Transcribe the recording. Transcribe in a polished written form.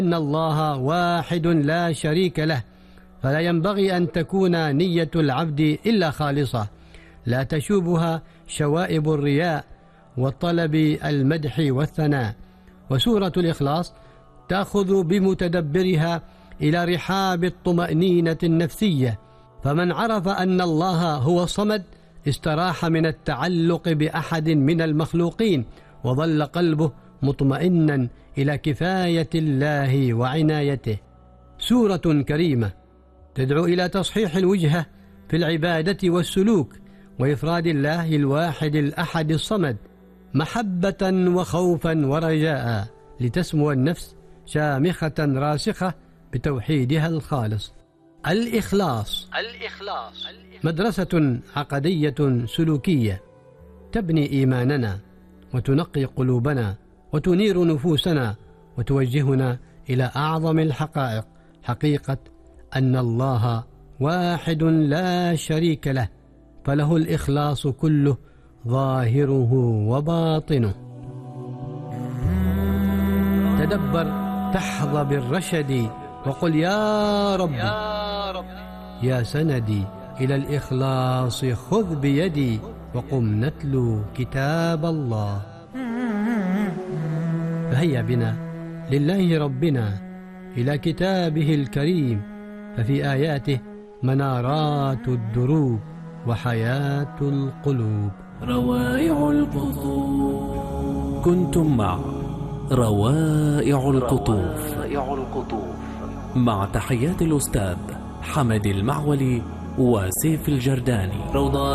أن الله واحد لا شريك له، فلا ينبغي أن تكون نية العبد إلا خالصة لا تشوبها شوائب الرياء وطلب المدح والثناء. وسورة الإخلاص تأخذ بمتدبرها إلى رحاب الطمأنينة النفسية، فمن عرف أن الله هو الصمد استراح من التعلق بأحد من المخلوقين، وظل قلبه مطمئنا إلى كفاية الله وعنايته. سورة كريمة تدعو إلى تصحيح الوجهة في العبادة والسلوك، وإفراد الله الواحد الأحد الصمد محبة وخوفا ورجاء، لتسمو النفس شامخة راسخة بتوحيدها الخالص. الإخلاص مدرسة عقدية سلوكية تبني إيماننا وتنقي قلوبنا وتنير نفوسنا وتوجهنا إلى أعظم الحقائق، حقيقة أن الله واحد لا شريك له، فله الإخلاص كله ظاهره وباطنه. تدبر تحظى بالرشد وقل يا رب يا سندي إلى الإخلاص خذ بيدي، وقم نتلو كتاب الله. فهيا بنا لله ربنا إلى كتابه الكريم، ففي آياته منارات الدروب وحياة القلوب. روائع القطوف. كنتم مع روائع القطوف مع تحيات الأستاذ حمد المعولي وسيف الجرداني.